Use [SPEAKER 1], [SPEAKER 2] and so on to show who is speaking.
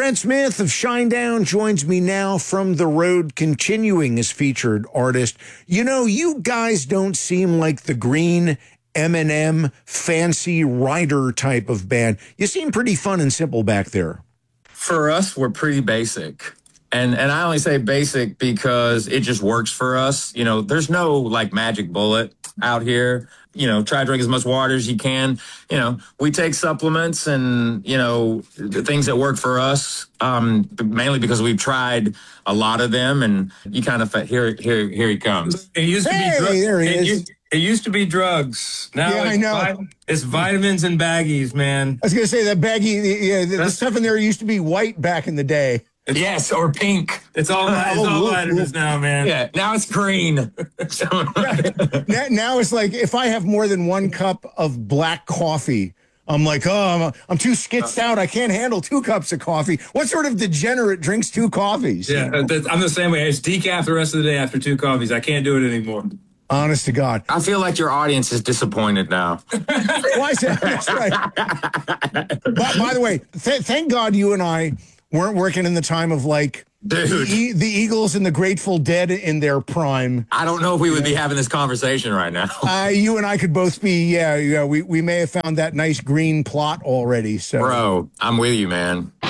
[SPEAKER 1] Brad Smith of Shinedown joins me now from the road, continuing as featured artist. You know, you guys don't seem like the green M&M fancy rider type of band. You seem pretty fun and simple back there.
[SPEAKER 2] For us, we're pretty basic. And I only say basic because it just works for us. You know, there's no like magic bullet out here. You know, try to drink as much water as you can. You know, we take supplements and, you know, the things that work for us, mainly because we've tried a lot of them. And you kind of, here he comes.
[SPEAKER 3] It used to be
[SPEAKER 1] there he is.
[SPEAKER 3] It used to be drugs. Now
[SPEAKER 1] Yeah, I know.
[SPEAKER 3] It's vitamins and baggies, man.
[SPEAKER 1] I was going to say that baggy, the stuff in there used to be white back in the day.
[SPEAKER 2] Yes, or pink.
[SPEAKER 3] It's all vitamins now, man.
[SPEAKER 2] Yeah, now it's green.
[SPEAKER 1] Now it's like if I have more than one cup of black coffee, I'm like, oh, I'm too skitsed out. I can't handle 2 cups of coffee. What sort of degenerate drinks 2 coffees?
[SPEAKER 3] Yeah, I'm the same way. It's decaf the rest of the day after 2 coffees. I can't do it anymore.
[SPEAKER 1] Honest to God.
[SPEAKER 2] I feel like your audience is disappointed now.
[SPEAKER 1] Why is that? That's right. By the way, thank God you and I weren't working in the time of like
[SPEAKER 2] Dude.
[SPEAKER 1] the Eagles and the Grateful Dead in their prime.
[SPEAKER 2] I don't know if we would be having this conversation right now.
[SPEAKER 1] You and I could both be, we may have found that nice green plot already. So,
[SPEAKER 2] Bro, I'm with you, man.